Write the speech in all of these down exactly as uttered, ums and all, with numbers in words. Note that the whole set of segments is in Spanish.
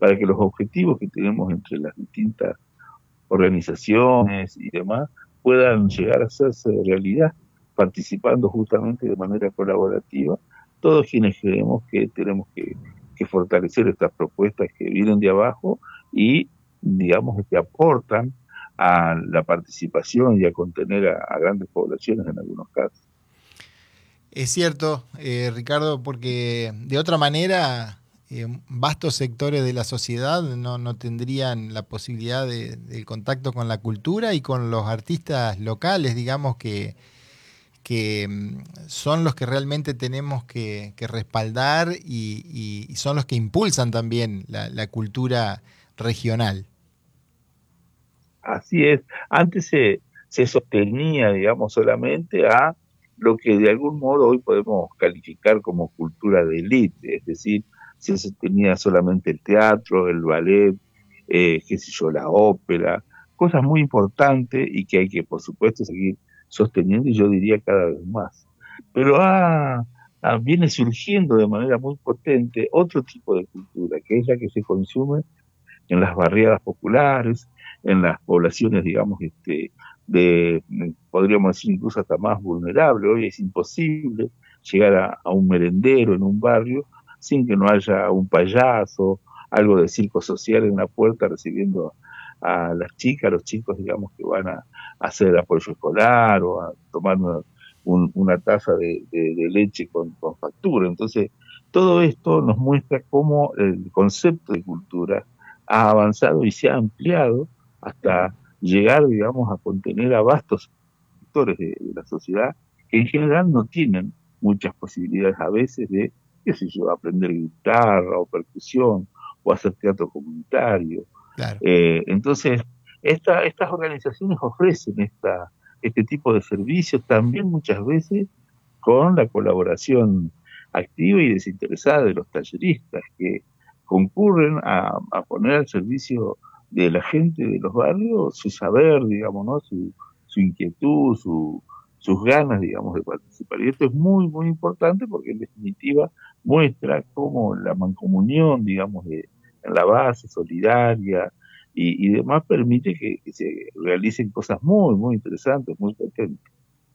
para que los objetivos que tenemos entre las distintas organizaciones y demás puedan llegar a hacerse realidad, participando justamente de manera colaborativa, todos quienes creemos que tenemos que, que fortalecer estas propuestas que vienen de abajo y, digamos, que aportan a la participación y a contener a, a grandes poblaciones en algunos casos. Es cierto, eh, Ricardo, porque de otra manera eh, vastos sectores de la sociedad no, no tendrían la posibilidad de, del contacto con la cultura y con los artistas locales, digamos, que, que mm, son los que realmente tenemos que, que respaldar y, y- y son los que impulsan también la, la cultura regional. Así es, antes se, se sostenía, digamos, solamente a lo que de algún modo hoy podemos calificar como cultura de élite, es decir, se sostenía solamente el teatro, el ballet, eh, qué sé yo, la ópera, cosas muy importantes y que hay que, por supuesto, seguir sosteniendo y yo diría cada vez más. Pero ah, ah, viene surgiendo de manera muy potente otro tipo de cultura, que es la que se consume en las barriadas populares, en las poblaciones, digamos, este, de, podríamos decir, incluso hasta más vulnerables. Hoy es imposible llegar a, a un merendero en un barrio sin que no haya un payaso, algo de circo social en la puerta recibiendo a las chicas, a los chicos, digamos, que van a, a hacer apoyo escolar o a tomar una, un, una taza de, de, de leche con, con factura. Entonces, todo esto nos muestra cómo el concepto de cultura ha avanzado y se ha ampliado hasta llegar, digamos, a contener a vastos sectores de, de la sociedad que en general no tienen muchas posibilidades a veces de, qué sé yo, aprender guitarra o percusión o hacer teatro comunitario. Claro. Eh, entonces, esta, estas organizaciones ofrecen esta, este tipo de servicios también muchas veces con la colaboración activa y desinteresada de los talleristas que concurren a, a poner al servicio de la gente de los barrios su saber, digamos, ¿no? su, su inquietud, su, sus ganas, digamos, de participar. Y esto es muy, muy importante porque en definitiva muestra cómo la mancomunión, digamos, de, en la base solidaria y, y demás permite que, que se realicen cosas muy, muy interesantes, muy potentes.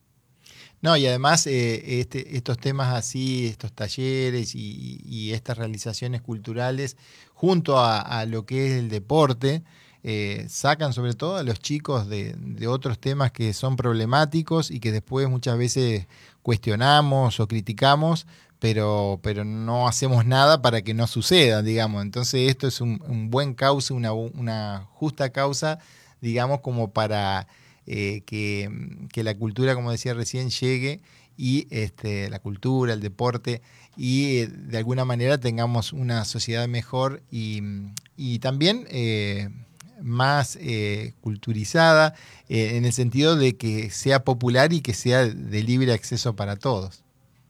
No, y además eh, este, estos temas así, estos talleres y, y estas realizaciones culturales, junto a, a lo que es el deporte, eh, sacan sobre todo a los chicos de, de otros temas que son problemáticos y que después muchas veces cuestionamos o criticamos, pero, pero no hacemos nada para que no suceda, digamos. Entonces esto es un, un buen cauce, una, una justa causa, digamos, como para eh, que, que, la cultura, como decía recién, llegue y este, la cultura, el deporte, y eh, de alguna manera tengamos una sociedad mejor y, y también eh, más eh, culturizada, eh, en el sentido de que sea popular y que sea de libre acceso para todos.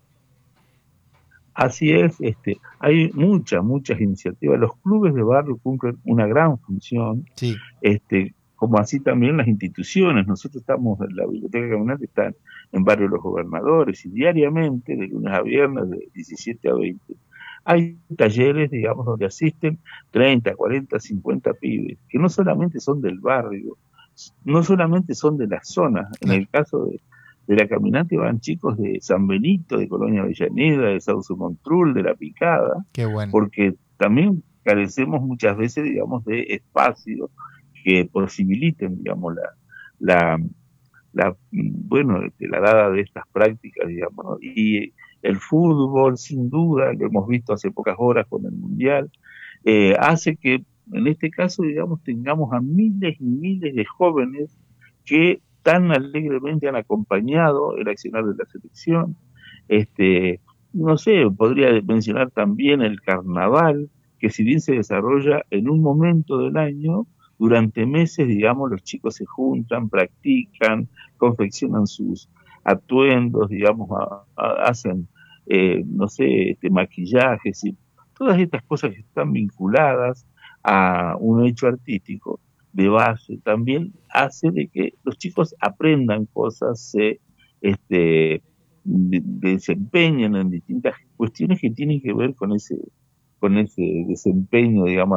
Así es, este, hay muchas, muchas iniciativas. Los clubes de barrio cumplen una gran función, Sí, este, como así también las instituciones. Nosotros estamos, en la Biblioteca Caminante está en Barrio Los Gobernadores y diariamente, de lunes a viernes, de diecisiete a veinte, hay talleres, digamos, donde asisten treinta, cuarenta, cincuenta pibes, que no solamente son del barrio, no solamente son de las zonas. En claro. el caso de, de la caminante van chicos de San Benito, de Colonia Avellaneda, de Sauce Montrul, de La Picada, Qué bueno. porque también carecemos muchas veces, digamos, de espacios que posibiliten, digamos, la, la, la bueno, este, la dada de estas prácticas, digamos, ¿no? Y el fútbol, sin duda, lo hemos visto hace pocas horas con el Mundial, eh, hace que en este caso, digamos, tengamos a miles y miles de jóvenes que tan alegremente han acompañado el accionar de la selección. Este, no sé, podría mencionar también el carnaval, que si bien se desarrolla en un momento del año, durante meses, digamos, los chicos se juntan, practican, confeccionan sus atuendos, digamos, a, a, hacen, eh, no sé, este, maquillajes y todas estas cosas que están vinculadas a un hecho artístico de base también hace de que los chicos aprendan cosas, se este, de, desempeñen en distintas cuestiones que tienen que ver con ese, con ese desempeño, digamos,